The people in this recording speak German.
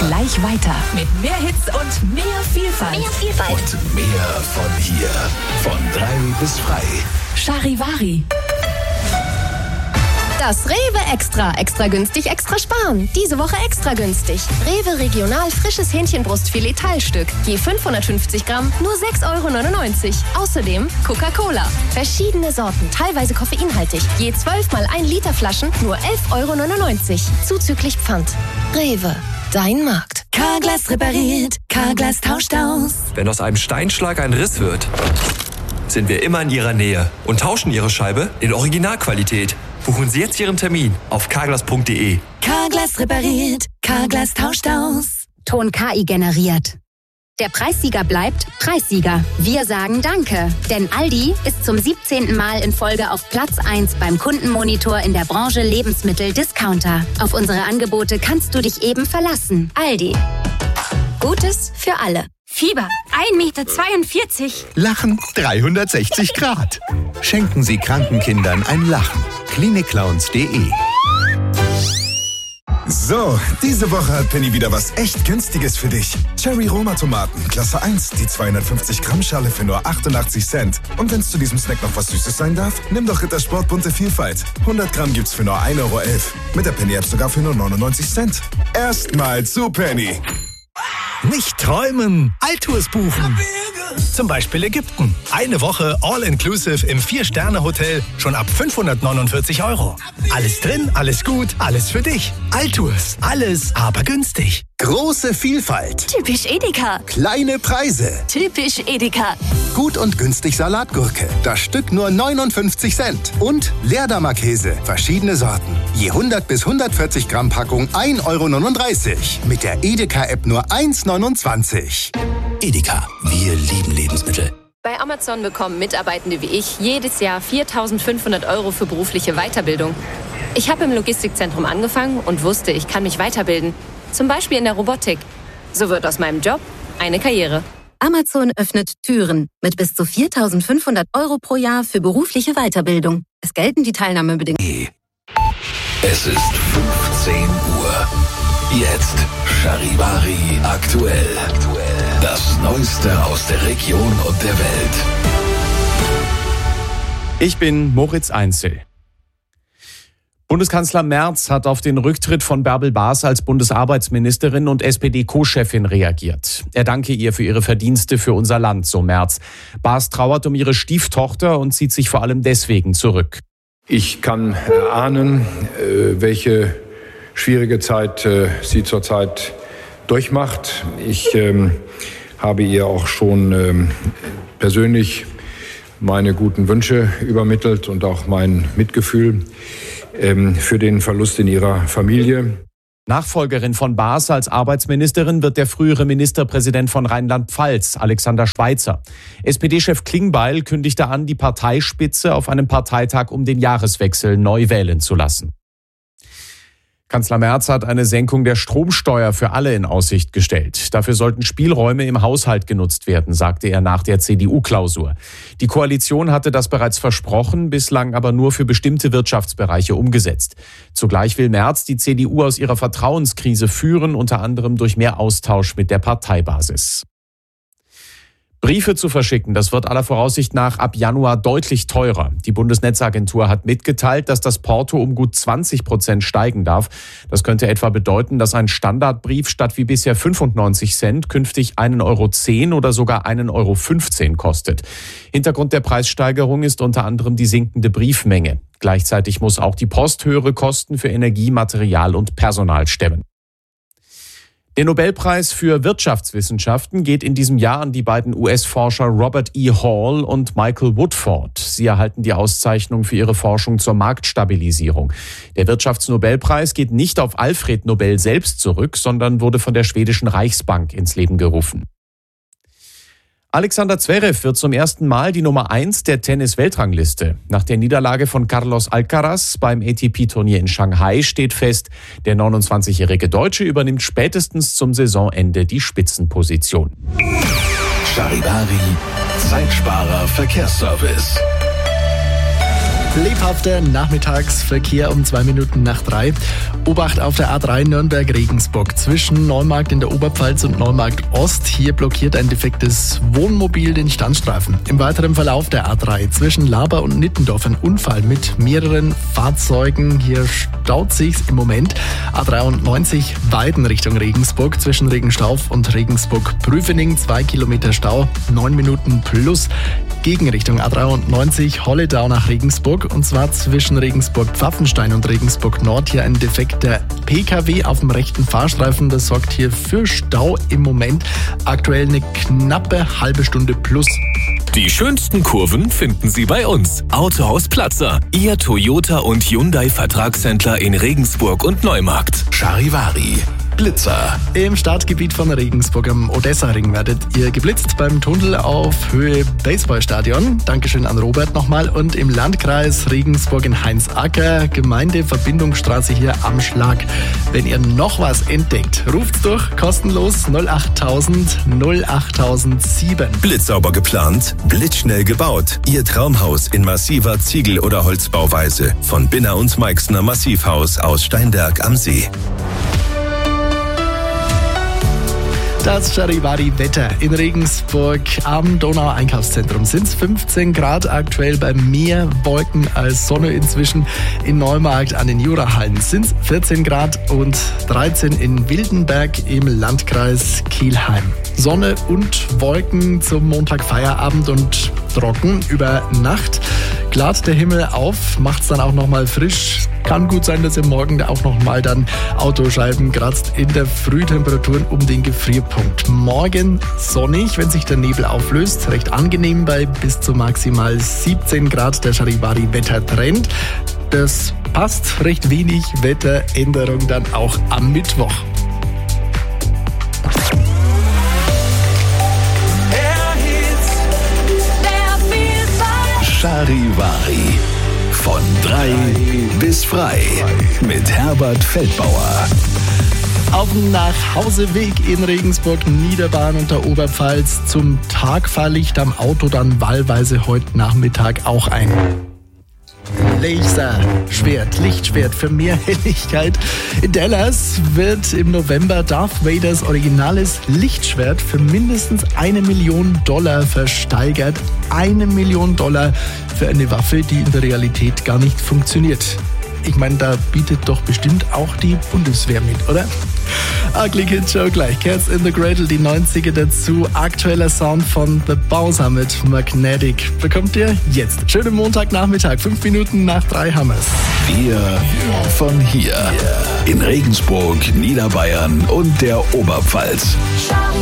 gleich weiter mit mehr Hits und mehr Vielfalt. Und mehr von hier. Von 3 bis frei. Charivari. Das Rewe Extra. Extra günstig, extra sparen. Diese Woche extra günstig. Rewe Regional frisches Hähnchenbrustfilet Teilstück. Je 550 Gramm, nur 6,99 €. Außerdem Coca-Cola. Verschiedene Sorten, teilweise koffeinhaltig. Je 12 mal 1 Liter Flaschen, nur 11,99 €. Zuzüglich Pfand. Rewe. Dein Markt. Carglass repariert. Carglass tauscht aus. Wenn aus einem Steinschlag ein Riss wird, sind wir immer in Ihrer Nähe und tauschen Ihre Scheibe in Originalqualität. Buchen Sie jetzt Ihren Termin auf carglass.de. Carglass repariert. Carglass tauscht aus. Ton KI generiert. Der Preissieger bleibt Preissieger. Wir sagen Danke, denn Aldi ist zum 17. Mal in Folge auf Platz 1 beim Kundenmonitor in der Branche Lebensmittel-Discounter. Auf unsere Angebote kannst du dich eben verlassen. Aldi. Gutes für alle. Fieber 1,42 Meter. Lachen 360 Grad. Schenken Sie kranken Kindern ein Lachen. Klinikclowns.de. So, diese Woche hat Penny wieder was echt Günstiges für dich. Cherry Roma Tomaten, Klasse 1, die 250 Gramm Schale für nur 88 Cent. Und wenn es zu diesem Snack noch was Süßes sein darf, nimm doch Rittersport bunte Vielfalt. 100 Gramm gibt's für nur 1,11 €. Mit der Penny-App sogar für nur 99 Cent. Erstmal zu Penny. Nicht träumen, Alltours buchen. Zum Beispiel Ägypten. Eine Woche All-Inclusive im 4-Sterne-Hotel schon ab 549 €. Alles drin, alles gut, alles für dich. Alltours, alles aber günstig. Große Vielfalt. Typisch Edeka. Kleine Preise. Typisch Edeka. Gut und günstig Salatgurke. Das Stück nur 59 Cent. Und Leerdammer-Käse. Verschiedene Sorten. Je 100 bis 140 Gramm Packung 1,39 €. Mit der Edeka-App nur 1,29 €. Edeka, wir lieben Lebensmittel. Bei Amazon bekommen Mitarbeitende wie ich jedes Jahr 4.500 € für berufliche Weiterbildung. Ich habe im Logistikzentrum angefangen und wusste, ich kann mich weiterbilden. Zum Beispiel in der Robotik. So wird aus meinem Job eine Karriere. Amazon öffnet Türen mit bis zu 4.500 € pro Jahr für berufliche Weiterbildung. Es gelten die Teilnahmebedingungen. Es ist 15 Uhr. Jetzt Charivari aktuell. Das Neueste aus der Region und der Welt. Ich bin Moritz Einzel. Bundeskanzler Merz hat auf den Rücktritt von Bärbel Baas als Bundesarbeitsministerin und SPD-Co-Chefin reagiert. Er danke ihr für ihre Verdienste für unser Land, so Merz. Baas trauert um ihre Stieftochter und zieht sich vor allem deswegen zurück. Ich kann erahnen, welche schwierige Zeit sie zurzeit durchmacht. Ich habe ihr auch schon persönlich meine guten Wünsche übermittelt und auch mein Mitgefühl für den Verlust in ihrer Familie. Nachfolgerin von Baas als Arbeitsministerin wird der frühere Ministerpräsident von Rheinland-Pfalz, Alexander Schweitzer. SPD-Chef Klingbeil kündigte an, die Parteispitze auf einem Parteitag um den Jahreswechsel neu wählen zu lassen. Kanzler Merz hat eine Senkung der Stromsteuer für alle in Aussicht gestellt. Dafür sollten Spielräume im Haushalt genutzt werden, sagte er nach der CDU-Klausur. Die Koalition hatte das bereits versprochen, bislang aber nur für bestimmte Wirtschaftsbereiche umgesetzt. Zugleich will Merz die CDU aus ihrer Vertrauenskrise führen, unter anderem durch mehr Austausch mit der Parteibasis. Briefe zu verschicken, das wird aller Voraussicht nach ab Januar deutlich teurer. Die Bundesnetzagentur hat mitgeteilt, dass das Porto um gut 20% steigen darf. Das könnte etwa bedeuten, dass ein Standardbrief statt wie bisher 95 Cent künftig 1,10 € oder sogar 1,15 € kostet. Hintergrund der Preissteigerung ist unter anderem die sinkende Briefmenge. Gleichzeitig muss auch die Post höhere Kosten für Energie, Material und Personal stemmen. Der Nobelpreis für Wirtschaftswissenschaften geht in diesem Jahr an die beiden US-Forscher Robert E. Hall und Michael Woodford. Sie erhalten die Auszeichnung für ihre Forschung zur Marktstabilisierung. Der Wirtschaftsnobelpreis geht nicht auf Alfred Nobel selbst zurück, sondern wurde von der schwedischen Reichsbank ins Leben gerufen. Alexander Zverev wird zum ersten Mal die Nummer 1 der Tennis-Weltrangliste. Nach der Niederlage von Carlos Alcaraz beim ATP-Turnier in Shanghai steht fest, der 29-jährige Deutsche übernimmt spätestens zum Saisonende die Spitzenposition. Charivari, Zeitsparer Verkehrsservice. Lebhafter Nachmittagsverkehr um 2 Minuten nach 3. Obacht auf der A3 Nürnberg-Regensburg zwischen Neumarkt in der Oberpfalz und Neumarkt Ost. Hier blockiert ein defektes Wohnmobil den Standstreifen. Im weiteren Verlauf der A3 zwischen Laber und Nittendorf ein Unfall mit mehreren Fahrzeugen. Hier staut sich's im Moment. A93 Weiden Richtung Regensburg zwischen Regenstauf und Regensburg-Prüfening. 2 Kilometer Stau, 9 Minuten plus. Gegenrichtung A93 Holledau nach Regensburg und zwar zwischen Regensburg-Pfaffenstein und Regensburg-Nord. Hier ein defekter PKW auf dem rechten Fahrstreifen. Das sorgt hier für Stau im Moment. Aktuell eine knappe halbe Stunde plus. Die schönsten Kurven finden Sie bei uns. Autohaus Platzer, Ihr Toyota und Hyundai Vertragshändler in Regensburg und Neumarkt. Charivari. Blitzer. Im Stadtgebiet von Regensburg am Odessa-Ring werdet ihr geblitzt beim Tunnel auf Höhe Baseballstadion. Dankeschön an Robert nochmal. Und im Landkreis Regensburg in Heinzacker, Gemeindeverbindungsstraße hier am Schlag. Wenn ihr noch was entdeckt, ruft's durch, kostenlos 08000 08007. Blitzsauber geplant, blitzschnell gebaut. Ihr Traumhaus in massiver Ziegel- oder Holzbauweise. Von Binner und Meixner Massivhaus aus Steinberg am See. Das Charivari-Wetter in Regensburg am Donau-Einkaufszentrum sind es 15 Grad, aktuell bei mehr Wolken als Sonne inzwischen. In Neumarkt an den Jurahallen sind es 14 Grad und 13 in Wildenberg im Landkreis Kelheim. Sonne und Wolken zum Montagfeierabend und trocken über Nacht. Klart der Himmel auf, macht's dann auch nochmal frisch. Kann gut sein, dass ihr morgen auch nochmal dann Autoscheiben kratzt in der Frühtemperaturen um den Gefrierpunkt. Morgen sonnig, wenn sich der Nebel auflöst. Recht angenehm bei bis zu maximal 17 Grad der Charivari-Wettertrend. Das passt, recht wenig Wetteränderung dann auch am Mittwoch. Charivari. Von 3 bis frei. Mit Herbert Feldbauer. Auf dem Nachhauseweg in Regensburg, Niederbahn und der Oberpfalz zum Tagfahrlicht am Auto dann wahlweise heute Nachmittag auch ein Laserschwert, Lichtschwert für mehr Helligkeit. In Dallas wird im November Darth Vaders originales Lichtschwert für mindestens $1 Million versteigert. $1 Million für eine Waffe, die in der Realität gar nicht funktioniert. Ich meine, da bietet doch bestimmt auch die Bundeswehr mit, oder? Ugly Kid Show gleich. Cats in the Cradle, die 90er dazu. Aktueller Sound von The Bowser mit Magnetic. Bekommt ihr jetzt. Schönen Montagnachmittag, 5 Minuten nach 3 haben wir's. Wir von hier. In Regensburg, Niederbayern und der Oberpfalz.